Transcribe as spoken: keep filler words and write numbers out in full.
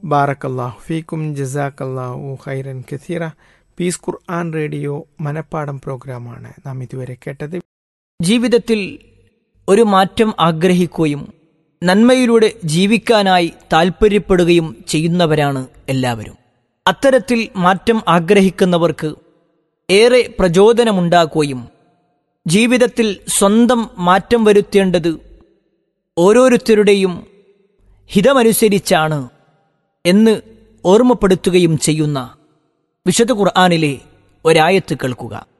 ബാറക്കല്ലാഹു ഫീക്കും ജസാക്കല്ലാഹു ഖൈറൻ കസീറ. പീസ് ഖുർആൻ റേഡിയോ മനപ്പാടം പ്രോഗ്രാമാണ് നാം ഇതുവരെ കേട്ടത്. ജീവിതത്തിൽ ഒരു മാറ്റം ആഗ്രഹിക്കുകയും നന്മയിലൂടെ ജീവിക്കാനായി താൽപ്പര്യപ്പെടുകയും ചെയ്യുന്നവരാണ് എല്ലാവരും. അത്തരത്തിൽ മാറ്റം ആഗ്രഹിക്കുന്നവർക്ക് ഏറെ പ്രചോദനമുണ്ടാക്കുകയും ജീവിതത്തിൽ സ്വന്തം മാറ്റം വരുത്തേണ്ടത് ഓരോരുത്തരുടെയും ഹിതമനുസരിച്ചാണ് എന്ന് ഓർമ്മപ്പെടുത്തുകയും ചെയ്യുന്ന വിശുദ്ധ ഖുർആനിലെ ഒരായത്ത് കേൾക്കുക.